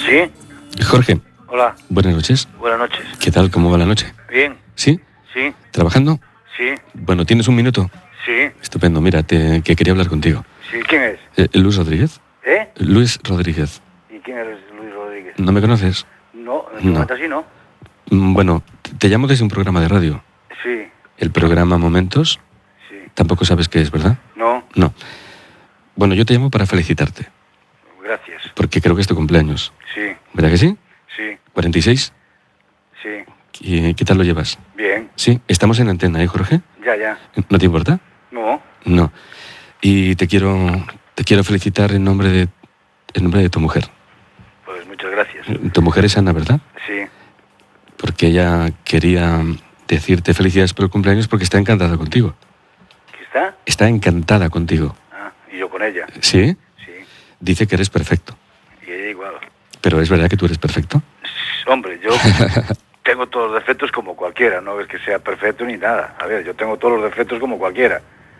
¿Sí? Jorge. Hola. Buenas noches. Buenas noches. ¿Qué tal? ¿Cómo va la noche? Bien. ¿Sí? Sí. ¿Trabajando? Sí. Bueno, ¿tienes un minuto? Sí. Estupendo, mira, que quería hablar contigo. Sí. ¿Quién es? Luis Rodríguez. ¿Eh? Luis Rodríguez. ¿Y quién es Luis Rodríguez? ¿No me conoces? No, en este momento así no. Bueno, te llamo desde un programa de radio. Sí. El programa Momentos. Sí. Tampoco sabes qué es, ¿verdad? No. No. Bueno, yo te llamo para felicitarte, Gracias. porque creo que es tu cumpleaños. Sí. ¿Verdad que sí? Sí. ¿46? Sí. ¿Qué tal lo llevas? Bien. Sí, estamos en antena, ¿eh, Jorge? Ya. ¿No te importa? No. No. Y te quiero felicitar en nombre de tu mujer. Pues muchas gracias. Tu mujer es Ana, ¿verdad? Sí. Porque ella quería decirte felicidades por el cumpleaños porque está encantada contigo. ¿Qué está? Está encantada contigo. Ah, y yo con ella. ¿Sí? Sí. Dice que eres perfecto. Y ella igual. ¿Pero es verdad que tú eres perfecto? Hombre, yo tengo todos los defectos como cualquiera, no es que sea perfecto ni nada. A ver, yo tengo todos los defectos como cualquiera.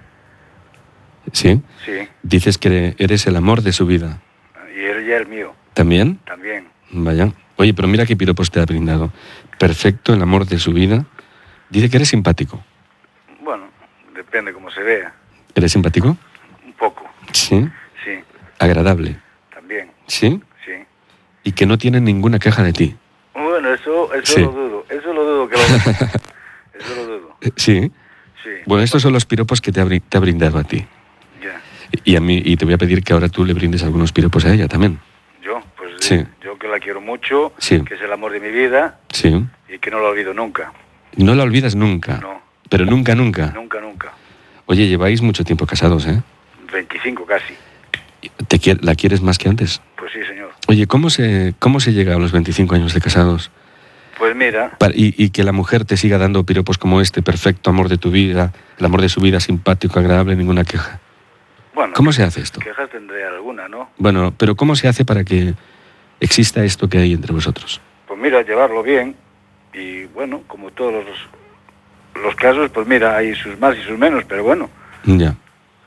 ¿Sí? Sí. Dices que eres el amor de su vida. Y él ya es mío. ¿También? También. Vaya. Oye, pero mira qué piropos te ha brindado. Perfecto, el amor de su vida. Dice que eres simpático. Bueno, depende cómo se vea. ¿Eres simpático? Un poco. Sí. Sí. Agradable. También. ¿Sí? Sí. Y que no tiene ninguna queja de ti. Bueno, eso Sí. lo dudo. Eso lo dudo que lo diga. Eso lo dudo. Sí. Sí. Bueno, estos son los piropos que te ha brindado a ti. Ya. Y te voy a pedir que ahora tú le brindes algunos piropos a ella también. Yo, pues Sí. yo que la quiero mucho, Sí. que es el amor de mi vida Sí. y que no la olvido nunca. No la olvidas nunca. No. Pero nunca, nunca. Nunca, nunca. Oye, lleváis mucho tiempo casados, ¿eh? 25 casi. ¿La quieres más que antes? Pues sí, señor. Oye, ¿cómo se llega a los 25 años de casados? Pues mira, Y que la mujer te siga dando piropos como este, perfecto, amor de tu vida, el amor de su vida, simpático, agradable, ninguna queja. bueno, ¿Cómo se hace esto? quejas tendré alguna, ¿no? Bueno, pero ¿cómo se hace para que exista esto que hay entre vosotros? Pues mira, llevarlo bien y bueno, como todos los casos, pues mira, hay sus más y sus menos, pero bueno. Ya.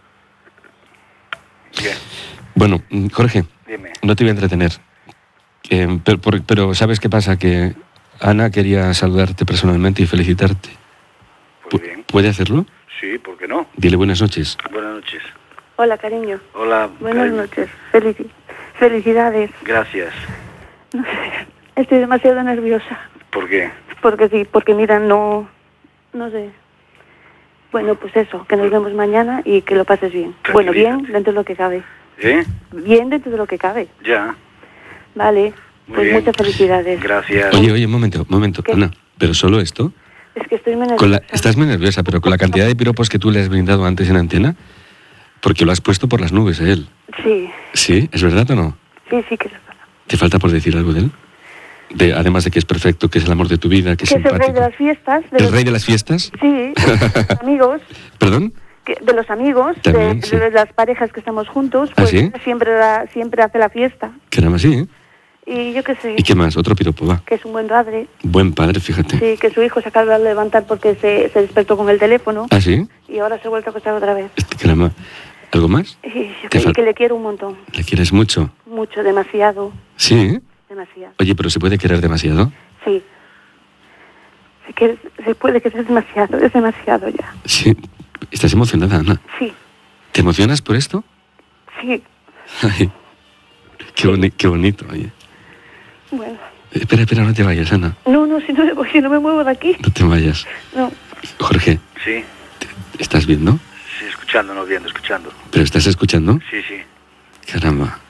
Bien, Bueno, Jorge, dime. no te voy a entretener. Pero ¿sabes qué pasa? Que Ana quería saludarte personalmente y felicitarte. Pues bien. ¿Puede hacerlo? Sí, ¿por qué no? Dile buenas noches. Buenas noches. Hola, cariño. Hola. Buenas cariño. noches. Felicidades. Gracias. No sé, estoy demasiado nerviosa. ¿Por qué? Porque mira, no sé. Bueno, pues eso, que nos vemos mañana y que lo pases bien. Bueno, bien, dentro de lo que cabe. ¿Eh? Bien dentro de lo que cabe. Ya. Vale, Muy pues bien. muchas felicidades. Gracias. Oye, un momento, ¿Qué? Ana, ¿pero solo esto? Es que estoy muy nerviosa. Estás muy nerviosa, pero con la cantidad de piropos que tú le has brindado antes en antena, porque lo has puesto por las nubes a él. Sí, ¿Sí? ¿Es verdad o no? sí, que es verdad. ¿Te falta por decir algo de él? Además de que es perfecto, que es el amor de tu vida, que es Que es el rey simpático. de las fiestas. ¿El rey de las fiestas? Sí, de los amigos. ¿Perdón? De los amigos, También, sí. de las parejas que estamos juntos, ¿Ah, pues sí? siempre hace la fiesta. Que nada más sí, ¿eh? Y yo qué sé, ¿Y qué más? Otro piropo, va. que es un buen padre. Buen padre, fíjate. Sí, que su hijo se acaba de levantar porque se despertó con el teléfono ¿Ah, sí? y ahora se ha vuelto a acostar otra vez. Caramba. ¿Algo más? Y Te que le quiero un montón. ¿Le quieres mucho? Mucho, demasiado, Sí. demasiado. Oye, pero ¿se puede querer demasiado? Sí. Se puede que sea demasiado, es demasiado ya. Sí. ¿Estás emocionada, Ana? Sí, ¿Te emocionas por esto? sí. Ay, qué bonito, oye. Bueno. Espera, no te vayas, Ana. No, si no me muevo de aquí. No te vayas. No. Jorge, Sí. ¿estás viendo? Sí, escuchando, no viendo, escuchando. ¿Pero estás escuchando? Sí, sí. Caramba.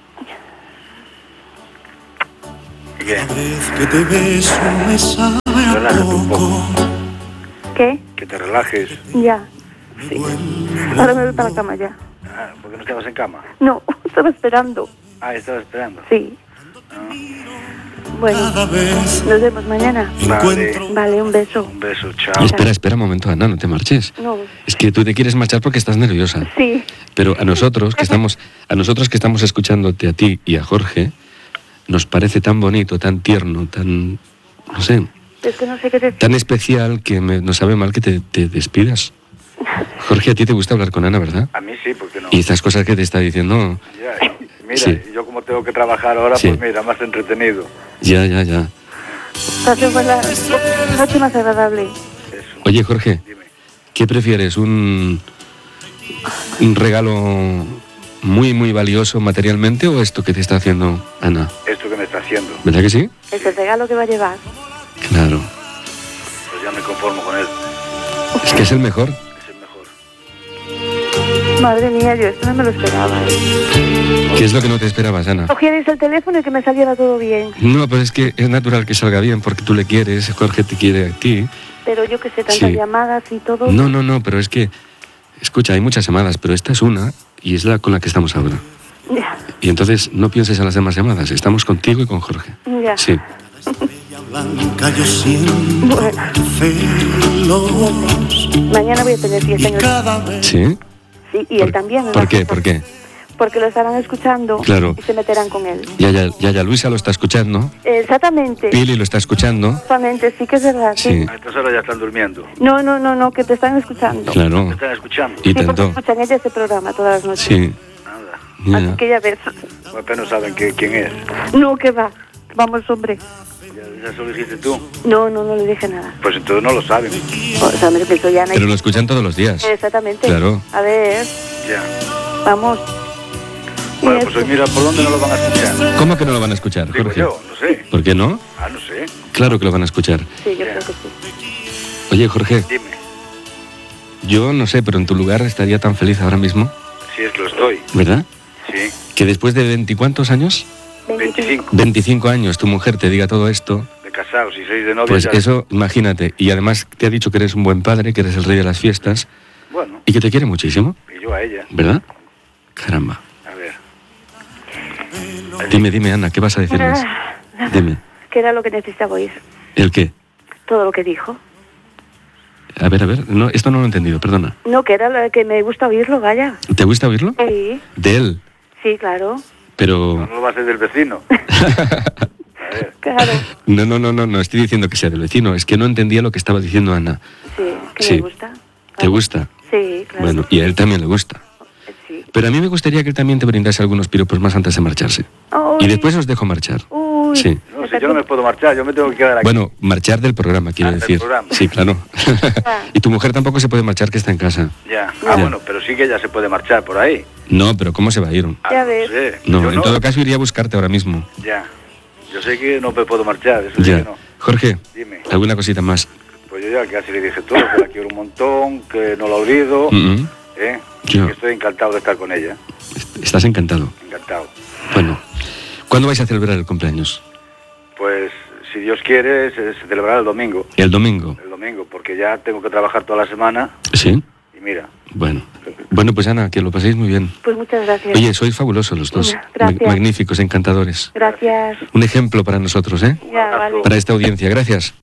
¿Y qué? Que te beso me sabe a Relájate un poco. ¿Qué? Que te relajes. Ya. Sí. Ahora me voy para la cama ya. Ah, ¿por qué no estabas en cama? No, estaba esperando. Ah, estaba esperando. Sí. Ah, Bueno, cada vez nos vemos mañana. vale. Vale, un beso. Un beso, chao. Espera un momento, Ana, no te marches. No. Es que tú te quieres marchar porque estás nerviosa. Sí. Pero a nosotros que estamos escuchándote a ti y a Jorge, nos parece tan bonito, tan tierno, tan, no sé, Es que no sé qué decir. tan especial que nos sabe mal que te despidas. Jorge, a ti te gusta hablar con Ana, ¿verdad? A mí sí, ¿por qué no? Y estas cosas que te está diciendo, Ya, mira, Sí. yo como tengo que trabajar ahora, Sí. pues mira, más entretenido. Ya. Pase buena noche más agradable. Eso, Oye, Jorge, dime. ¿qué prefieres? ¿Un regalo muy, muy valioso materialmente o esto que te está haciendo Ana? Esto que me está haciendo, ¿Verdad que sí? Es el regalo que va a llevar. Claro. pues ya me conformo con él. Es que es el mejor. Es el mejor. Madre mía, yo esto no me lo esperaba. ¿Qué es lo que no te esperabas, Ana? Cogierais el teléfono y que me saliera todo bien. No, pues es que es natural que salga bien porque tú le quieres, Jorge te quiere a ti. Pero yo que sé, tantas Sí. llamadas y todo. No, pero es que, escucha, hay muchas llamadas, pero esta es una y es la con la que estamos ahora. Ya, Y entonces no pienses en las demás llamadas, estamos contigo y con Jorge. ya. Sí. Blanca, yo siento Bueno, celos. mañana voy a tener fiesta en Y el... cada vez ¿Sí? Sí, y él también. ¿Por qué? ¿Por qué? Porque lo estarán escuchando Claro. y se meterán con él. Ya, Luisa lo está escuchando, Exactamente. Pili lo está escuchando. Exactamente, sí que es verdad. Sí. Sí, A estas horas ya están durmiendo. No, que te están escuchando. ¿Me claro. están escuchando? Y Sí, porque tanto. escuchan ella este programa todas las noches. Sí, Nada. Así ya. que ya ves. Apenas saben quién es. No, que va. Vamos, hombre. Ya se lo dijiste tú. No le dije nada. Pues entonces no lo saben. O sea, me que soy Ana. Pero lo escuchan todos los días. Exactamente. Claro. A ver, Ya. vamos. Y Bueno, pues esto. hoy mira por dónde no lo van a escuchar. ¿Cómo que no lo van a escuchar, Digo Jorge? yo, no sé. ¿Por qué no? Ah, no sé. Claro que lo van a escuchar. Sí, yo creo que sí. Oye, Jorge, Dime. yo no sé, pero en tu lugar estaría tan feliz ahora mismo, Si es que lo estoy. ¿verdad? Sí. Que después de 20 y cuántos años, 25 25 años, tu mujer te diga todo esto, de casados y 6 de novios. pues ya. eso, imagínate. Y además te ha dicho que eres un buen padre, que eres el rey de las fiestas Bueno, y que te quiere muchísimo, y yo a ella. ¿verdad? Caramba. A ver. Dime, Ana, ¿qué vas a decirles? Ah, Dime. ¿Qué era lo que necesitaba oír? ¿El qué? Todo lo que dijo. A ver, no, esto no lo he entendido, perdona. No, que era lo que me gusta oírlo, vaya. ¿Te gusta oírlo? Sí, De él, sí, claro. No, pero... no lo va a hacer del vecino. A ver. Claro. No estoy diciendo que sea del vecino, es que no entendía lo que estaba diciendo Ana. Sí, que Sí. me gusta. ¿Te gusta? Sí, claro. Bueno, y a él también le gusta. Sí. Pero a mí me gustaría que él también te brindase algunos piropos más antes de marcharse. Uy, Y después os dejo marchar. Uy. Sí. No, si yo no me puedo marchar, yo me tengo que quedar aquí. Bueno, marchar del programa, quiero Ah, del decir. programa. Sí, claro. Y tu mujer tampoco se puede marchar, que está en casa. Ya. Ya. Ah, bueno, pero sí que ella se puede marchar por ahí. No, pero ¿cómo se va a ir? Ah, Ya no ves. sé. No, Yo en todo caso iría a buscarte ahora mismo. Ya. Yo sé que no me puedo marchar, eso sí Ya. que no. Jorge, Dime. ¿alguna cosita más? Pues yo ya casi le dije todo, que la quiero un montón, que no la olvido, Mm, ¿eh? Yo. Que estoy encantado de estar con ella. Estás encantado. Encantado. Bueno, ¿cuándo vais a celebrar el cumpleaños? Pues, si Dios quiere, se celebrará el domingo. El domingo. El domingo, porque ya tengo que trabajar toda la semana. ¿Sí? Y mira, Bueno. Bueno, pues Ana, que lo paséis muy bien. Pues muchas gracias. Oye, sois fabulosos los dos. Gracias. Magníficos, encantadores. Gracias. Un ejemplo para nosotros, ¿eh? Ya, vale. Para esta audiencia. Gracias.